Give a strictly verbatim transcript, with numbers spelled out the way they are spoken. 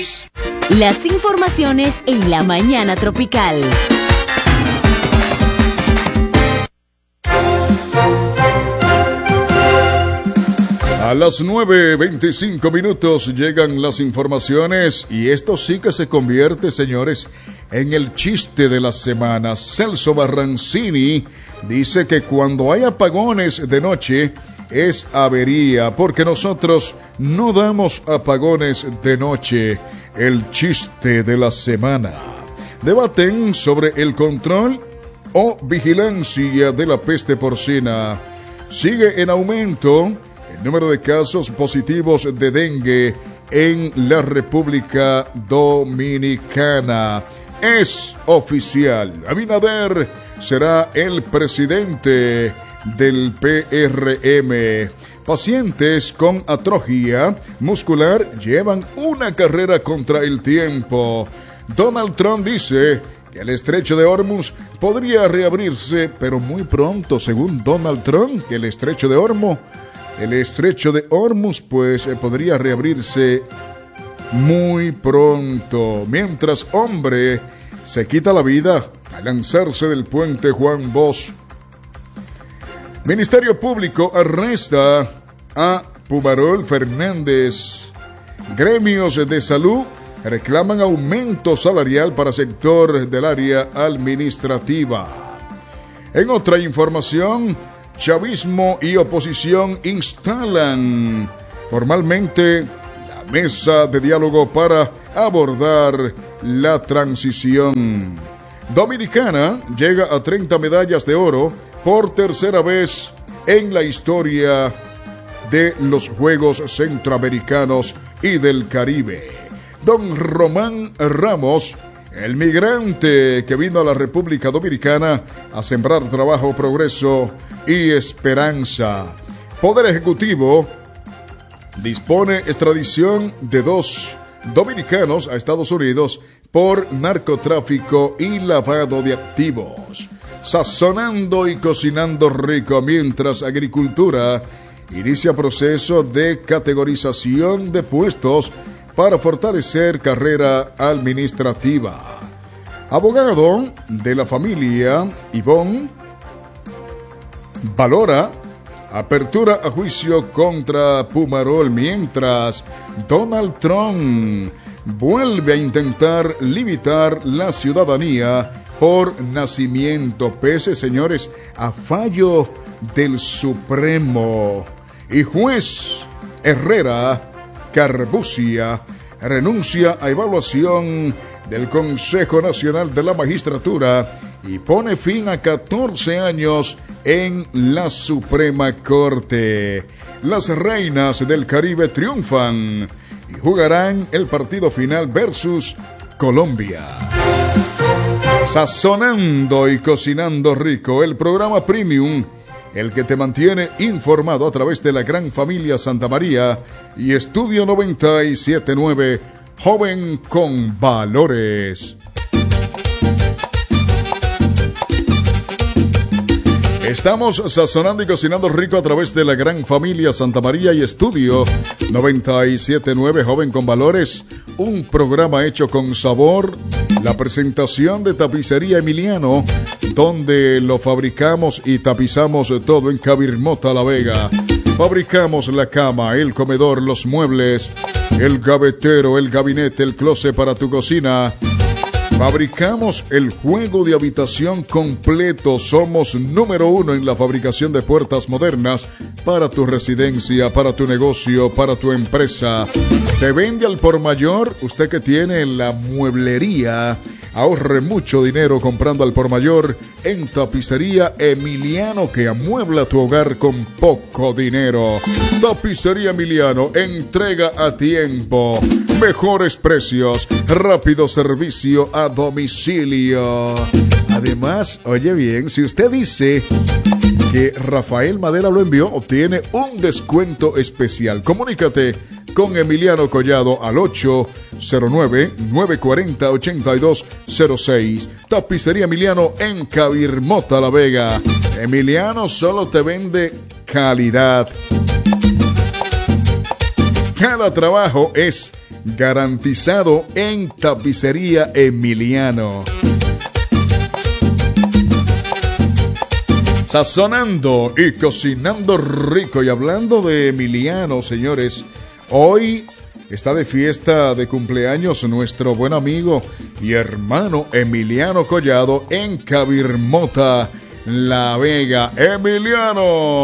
Las informaciones en la mañana tropical. A las nueve veinticinco minutos llegan las informaciones y esto sí que se convierte, señores, en el chiste de la semana. Celso Barrancini dice que cuando hay apagones de noche es avería, porque nosotros no damos apagones de noche. El chiste de la semana. Debaten sobre el control o vigilancia de la peste porcina. Sigue en aumento el número de casos positivos de dengue en la República Dominicana. Es oficial. Abinader será el presidente del P R M. Pacientes con atrofia muscular llevan una carrera contra el tiempo. Donald Trump dice que el estrecho de Hormuz podría reabrirse, pero muy pronto, según Donald Trump, que el estrecho de Hormuz, el estrecho de Hormuz, pues podría reabrirse muy pronto. Mientras hombre se quita la vida al lanzarse del puente Juan Bosch. Ministerio Público arresta a Pumarol Fernández. Gremios de salud reclaman aumento salarial para sector del área administrativa. En otra información, chavismo y oposición instalan formalmente la mesa de diálogo para abordar la transición. Dominicana llega a treinta medallas de oro por tercera vez en la historia de los Juegos Centroamericanos y del Caribe. Don Román Ramos, el migrante que vino a la República Dominicana a sembrar trabajo, progreso y esperanza. Poder Ejecutivo dispone extradición de dos dominicanos a Estados Unidos por narcotráfico y lavado de activos. Sazonando y cocinando rico, mientras Agricultura inicia proceso de categorización de puestos para fortalecer carrera administrativa. Abogado de la familia Ivonne valora apertura a juicio contra Pumarol, mientras Donald Trump vuelve a intentar limitar la ciudadanía por nacimiento, pese, señores, a fallo del Supremo. Y juez Herrera Carbucia renuncia a evaluación del Consejo Nacional de la Magistratura y pone fin a catorce años en la Suprema Corte. Las reinas del Caribe triunfan y jugarán el partido final versus Colombia. Sazonando y cocinando rico, el programa Premium, el que te mantiene informado a través de la gran familia Santa María y Estudio noventa y siete punto nueve, joven con valores. Estamos sazonando y cocinando rico a través de la gran familia Santa María y Estudio noventa y siete punto nueve, joven con valores, un programa hecho con sabor. La presentación de Tapicería Emiliano, donde lo fabricamos y tapizamos todo en Cabirmota, La Vega. Fabricamos la cama, el comedor, los muebles, el gavetero, el gabinete, el closet para tu cocina. Fabricamos el juego de habitación completo. Somos número uno en la fabricación de puertas modernas para tu residencia, para tu negocio, para tu empresa. Te vende al por mayor. Usted que tiene la mueblería, ahorre mucho dinero comprando al por mayor en Tapicería Emiliano, que amuebla tu hogar con poco dinero. Tapicería Emiliano, entrega a tiempo, mejores precios, rápido servicio a domicilio. Además, oye bien, si usted dice que Rafael Madera lo envió, obtiene un descuento especial. Comunícate con Emiliano Collado al ocho cero nueve, nueve cuatro cero, ocho dos cero seis. Tapicería Emiliano en Cabirmota, La Vega. Emiliano solo te vende calidad. Cada trabajo es garantizado en Tapicería Emiliano. Sazonando y cocinando rico. Y hablando de Emiliano, señores, hoy está de fiesta de cumpleaños nuestro buen amigo y hermano Emiliano Collado en Cabirmota, La Vega. Emiliano.